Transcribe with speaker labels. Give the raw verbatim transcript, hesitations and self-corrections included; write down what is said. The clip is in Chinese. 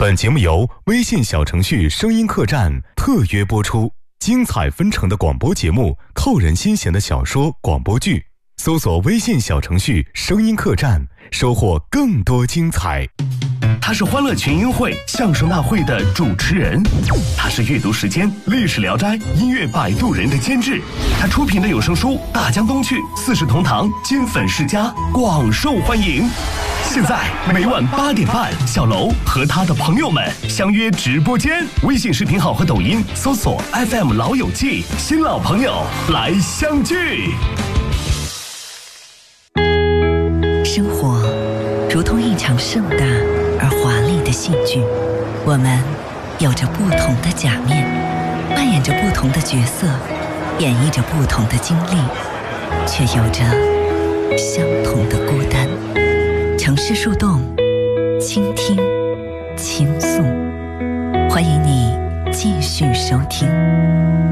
Speaker 1: 本节目由微信小程序声音客栈特约播出，精彩纷呈的广播节目，扣人心弦的小说、广播剧，搜索微信小程序声音客栈，收获更多精彩。
Speaker 2: 他是欢乐群英会相声大会的主持人，他是阅读时间历史聊斋音乐摆渡人的监制，他出品的有声书《大江东去》四世同堂金粉世家广受欢迎。现在每晚八点半，小楼和他的朋友们相约直播间，微信视频号和抖音搜索 F M 老友记，新老朋友来相聚。
Speaker 3: 生活如同一场盛大而华丽的戏剧，我们有着不同的假面，扮演着不同的角色，演绎着不同的经历，却有着相同的孤单。城市树洞，倾听，倾诉，欢迎你继续收听。